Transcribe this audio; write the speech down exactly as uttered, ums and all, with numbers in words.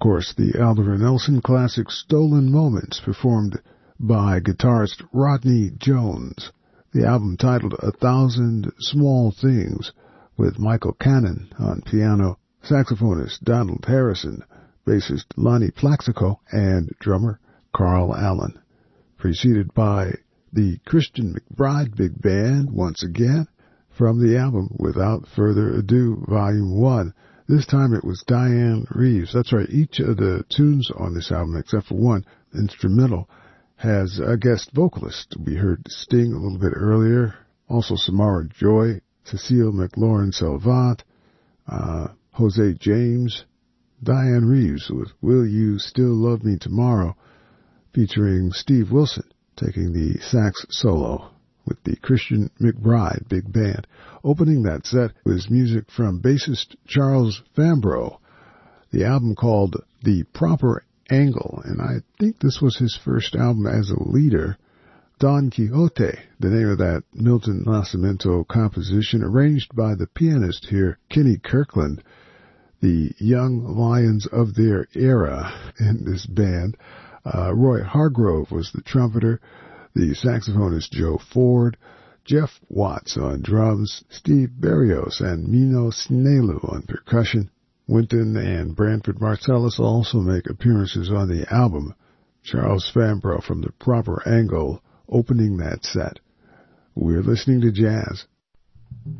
course, the Alvaro Nelson classic Stolen Moments, performed by guitarist Rodney Jones. The album titled A Thousand Small Things, with Michael Cannon on piano, saxophonist Donald Harrison, bassist Lonnie Plaxico, and drummer Carl Allen. Preceded by the Christian McBride Big Band once again from the album Without Further Ado, Volume one. This time it was Diane Reeves. That's right, each of the tunes on this album, except for one, instrumental, has a guest vocalist. We heard Sting a little bit earlier, also Samara Joy, Cecile McLaurin-Salvant, uh, Jose James, Diane Reeves with Will You Still Love Me Tomorrow, featuring Steve Wilson taking the sax solo with the Christian McBride Big Band. Opening that set was music from bassist Charles Fambrough, the album called The Proper Angle, and I think this was his first album as a leader. Don Quixote, the name of that Milton Nascimento composition, arranged by the pianist here, Kenny Kirkland, the young lions of their era in this band. Uh, Roy Hargrove was the trumpeter, the saxophonist Joe Ford, Jeff Watts on drums, Steve Berrios and Mino Snelu on percussion. Wynton and Branford Marsalis also make appearances on the album. Charles Fambrough from The Proper Angle opening that set. We're listening to jazz.